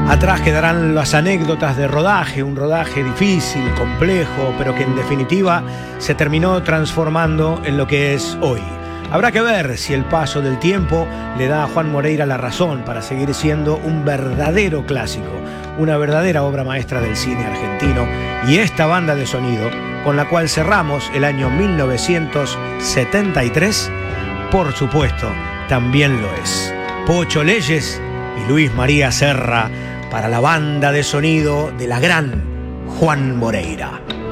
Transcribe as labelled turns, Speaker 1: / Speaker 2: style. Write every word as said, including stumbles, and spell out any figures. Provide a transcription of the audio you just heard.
Speaker 1: Atrás quedarán las anécdotas de rodaje, un rodaje difícil, complejo, pero que en definitiva se terminó transformando en lo que es hoy. Habrá que ver si el paso del tiempo le da a Juan Moreira la razón para seguir siendo un verdadero clásico, una verdadera obra maestra del cine argentino, y esta banda de sonido con la cual cerramos el año mil novecientos setenta y tres, por supuesto, también lo es. Pocho Leyes y Luis María Serra para la banda de sonido de la gran Juan Moreira.